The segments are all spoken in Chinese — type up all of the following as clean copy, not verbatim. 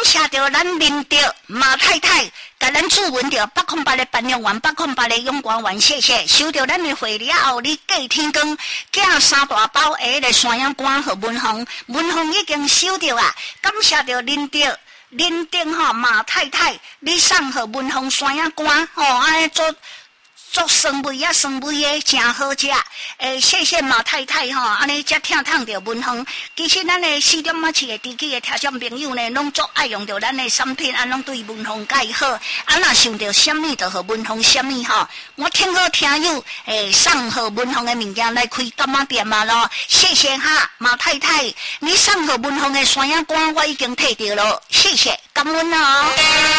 谢着咱领导马太太，甲咱祝文着808的办理员，808的勇官员，谢谢。收到咱的会了后，你过天光，寄3大包的迄个山羊干和文宏，文宏已经收到啊，感谢着领导。林丁吼马太太，你送互文宏山羊干吼，安尼做酸味啊，酸味的真好食。谢谢马太太吼，安尼才听烫着文宏。其实咱的4点仔市的地区的听众朋友呢，拢足爱用着咱的产品，拢对文宏介好。若想着什么，就互文宏什么吼。我听好听友送互文宏的物件来开干妈店嘛咯。谢谢哈，马太太，你送互文宏的山羊干，我已经摕到了，谢谢，感恩哦。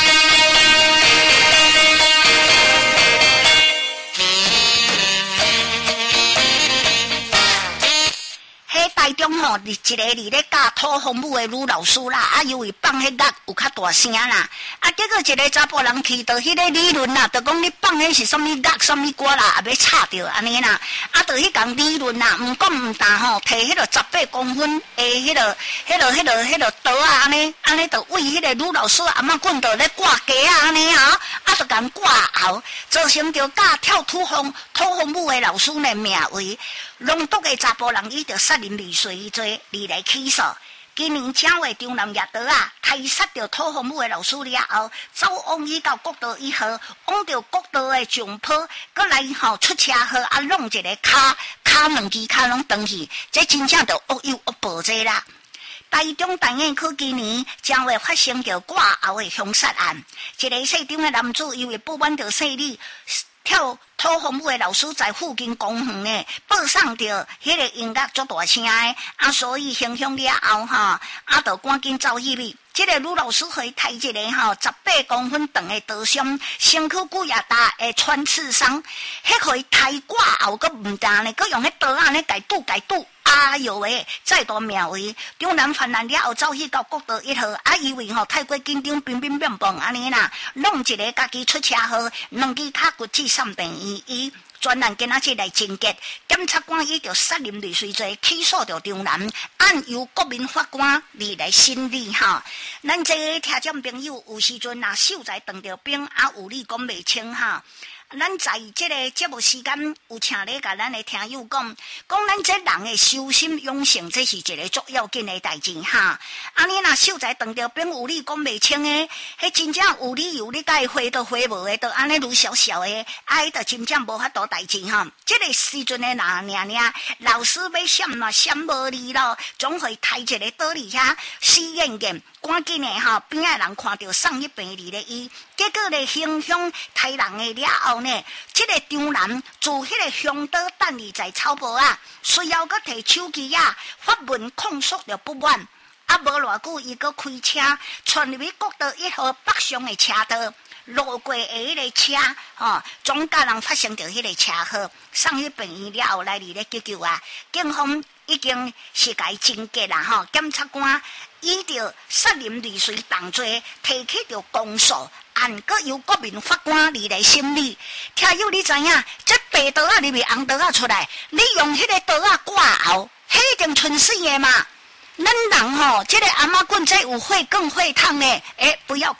台中吼，一个伫咧教土风舞的女老师啦，因为放迄乐有较大声啦，结果一个查甫人去到迄个理论啦，就讲你放迄是什么乐、什么歌啦，也要插着安尼啦，就迄讲理论啦，毋讲毋大吼，摕迄个18公分的迄个刀啊，安尼就为迄个女老师阿嬷棍着咧挂架啊，安尼啊，就共挂后，造成着教跳土风舞的老师的名为。龙毒的查甫人，伊着杀人未遂罪，而来起诉。今年正月中南夜道啊，杀着土风舞的老师了后，走往伊到国道1号，往着国道的上坡，搁来出车祸弄一个骹两支骹拢断去，这真正着恶有恶报者啦。台中大院区今年正月发生着挂后的凶杀案，一个细中的男子因为不满着生理。跳土风舞的老师在附近公园呢，播送着迄个音乐足大声的，所以影响了后就赶紧走去哩。这个女老师可以抬一个18公分长的刀伤，身躯骨也大的穿刺伤，迄可以抬挂后个唔大呢，佮用迄刀啊呢改堵。哎呦喂，再大命为中南泛滥了后，走去到国道1号，以为太过紧张，乒乒乓乓安尼啦，弄一个家己出车祸，2支骹骨折送病院医。专案今仔日来侦结，检察官依着杀人未遂罪起诉着中南，按由国民法官来审理哈。咱这个听众朋友有时阵秀才当着兵，有理讲袂清哈。咱在这个节目时间有请咧甲咱的听友讲咱这人的修心养性，这是一个足要紧的代志哈。你若秀才当着兵有理讲袂清的，迄真正有理由你甲伊回都回无的，都安尼愈小小的，就真正无法度代志哈。这个时阵的老师要闪无理咯，总会抬一个倒里遐死眼眼，赶紧的边仔人看到送去病院咧医，结果咧形象抬人的了后。这个张男自迄个凶刀等你在草坡随后佮摕手机发文控诉着不满，无偌久伊佮开车窜入去国道1号北上的车道，路过的迄个车总甲人发生着迄个车祸，送去病院了后来咧急救警方已经是甲伊侦结啦检察官依着杀人未遂同罪提起着公诉。搁由国民法官来审理。听友你知影，这白刀入面红刀出来，你用迄个刀挂后，迄定存死的嘛。咱人这个阿妈棍这有会更会烫呢，不要